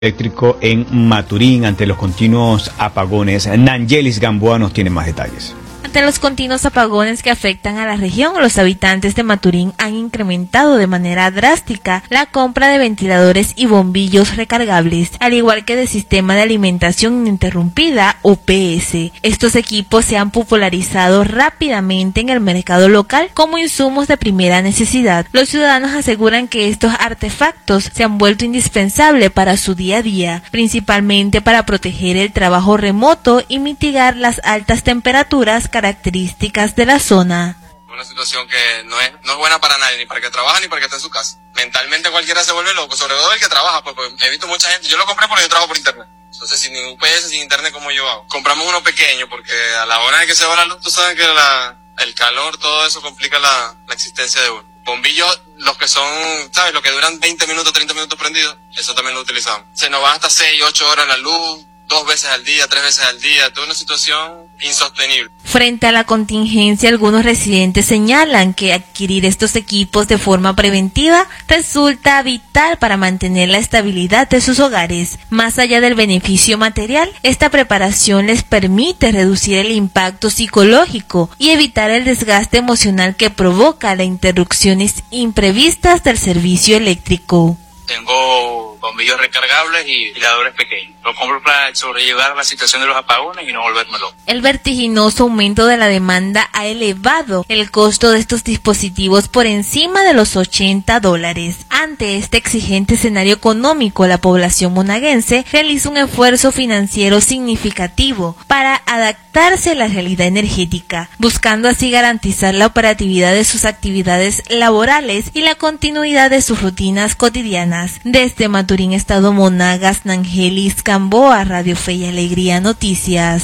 eléctrico en Maturín ante los continuos apagones. Nangelis Gamboa nos tiene más detalles. Ante los continuos apagones que afectan a la región, los habitantes de Maturín han incrementado de manera drástica la compra de ventiladores y bombillos recargables, al igual que de sistema de alimentación ininterrumpida (OPS). Estos equipos se han popularizado rápidamente en el mercado local como insumos de primera necesidad. Los ciudadanos aseguran que estos artefactos se han vuelto indispensables para su día a día, principalmente para proteger el trabajo remoto y mitigar las altas temperaturas características de la zona. Una situación que no es buena para nadie, ni para el que trabaja ni para el que está en su casa. Mentalmente cualquiera se vuelve loco, sobre todo el que trabaja, porque he visto mucha gente. Yo lo compré porque yo trabajo por internet. Entonces, sin ningún UPS, sin internet, ¿cómo yo hago? Compramos uno pequeño porque a la hora de que se va la luz, tú sabes que el calor, todo eso complica la existencia de uno. Bombillos, los que son, ¿sabes? Los que duran 20 minutos, 30 minutos prendidos, eso también lo utilizamos. Se nos va hasta 6, 8 horas la luz, 2 veces al día, 3 veces al día, toda una situación insostenible. Frente a la contingencia, algunos residentes señalan que adquirir estos equipos de forma preventiva resulta vital para mantener la estabilidad de sus hogares. Más allá del beneficio material, esta preparación les permite reducir el impacto psicológico y evitar el desgaste emocional que provoca las interrupciones imprevistas del servicio eléctrico. Tengo bombillos recargables y ventiladores pequeños. Lo compro para sobrellevar la situación de los apagones y no volverme loco. El vertiginoso aumento de la demanda ha elevado el costo de estos dispositivos por encima de los $80. Ante este exigente escenario económico, la población monaguense realiza un esfuerzo financiero significativo para adaptarse a la realidad energética, buscando así garantizar la operatividad de sus actividades laborales y la continuidad de sus rutinas cotidianas. Desde Maturín, Estado Monagas, Nangelis Gamboa, Radio Fe y Alegría Noticias.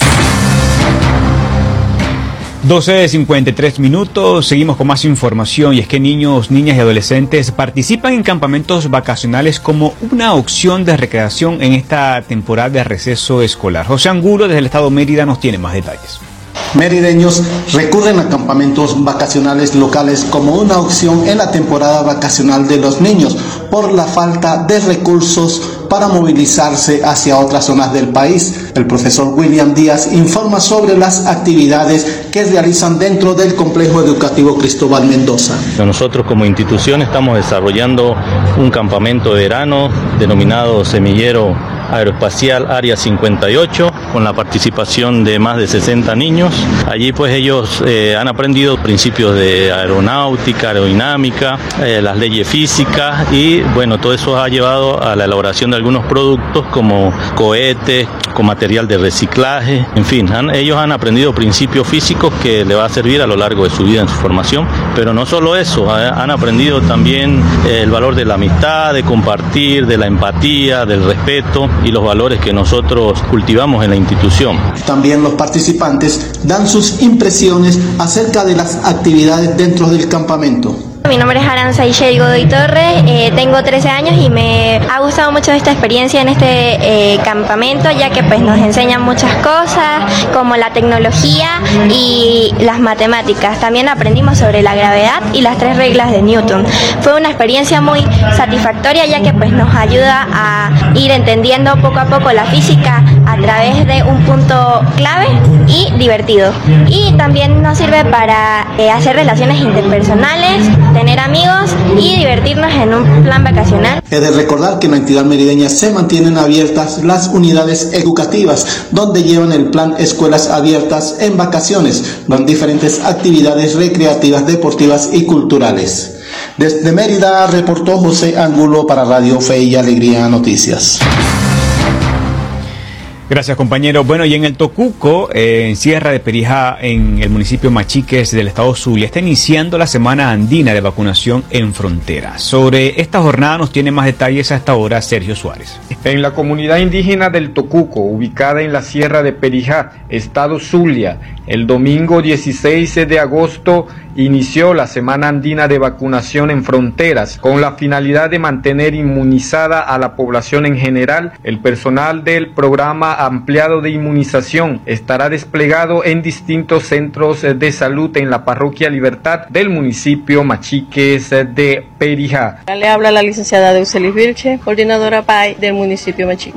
12:53. Seguimos con más información, y es que niños, niñas y adolescentes participan en campamentos vacacionales como una opción de recreación en esta temporada de receso escolar. José Angulo, desde el Estado Mérida, nos tiene más detalles. Merideños recurren a campamentos vacacionales locales como una opción en la temporada vacacional de los niños por la falta de recursos para movilizarse hacia otras zonas del país. El profesor William Díaz informa sobre las actividades que realizan dentro del complejo educativo Cristóbal Mendoza. Nosotros como institución estamos desarrollando un campamento de verano denominado Semillero Aeroespacial Área 58, con la participación de más de 60 niños. Allí pues ellos han aprendido principios de aeronáutica, aerodinámica, las leyes físicas, y bueno, todo eso ha llevado a la elaboración de algunos productos como cohetes, con material de reciclaje, en fin, ellos han aprendido principios físicos que le va a servir a lo largo de su vida en su formación, pero no solo eso, han aprendido también el valor de la amistad, de compartir, de la empatía, del respeto y los valores que nosotros cultivamos en la institución. También los participantes dan sus impresiones acerca de las actividades dentro del campamento. Mi nombre es Aranza Ishel Godoy Torres, tengo 13 años y me ha gustado mucho esta experiencia en este campamento, ya que pues nos enseñan muchas cosas como la tecnología y las matemáticas. También aprendimos sobre la gravedad y las 3 reglas de Newton. Fue una experiencia muy satisfactoria, ya que pues nos ayuda a ir entendiendo poco a poco la física a través de un punto clave y divertido. Y también nos sirve para hacer relaciones interpersonales, tener amigos y divertirnos en un plan vacacional. He de recordar que en la entidad merideña se mantienen abiertas las unidades educativas, donde llevan el plan Escuelas Abiertas en Vacaciones, con diferentes actividades recreativas, deportivas y culturales. Desde Mérida reportó José Angulo para Radio Fe y Alegría Noticias. Gracias, compañero. Bueno, y en el Tocuco, en Sierra de Perijá, en el municipio Machiques del estado Zulia, está iniciando la Semana Andina de Vacunación en Frontera. Sobre esta jornada nos tiene más detalles a esta hora Sergio Suárez. En la comunidad indígena del Tocuco, ubicada en la Sierra de Perijá, estado Zulia, el domingo 16 de agosto inició la Semana Andina de Vacunación en Fronteras con la finalidad de mantener inmunizada a la población en general. El personal del programa ampliado de inmunización estará desplegado en distintos centros de salud en la Parroquia Libertad del municipio Machiques de Perijá. Le habla la licenciada Deuselis Vilche, coordinadora PAI del municipio Machiques.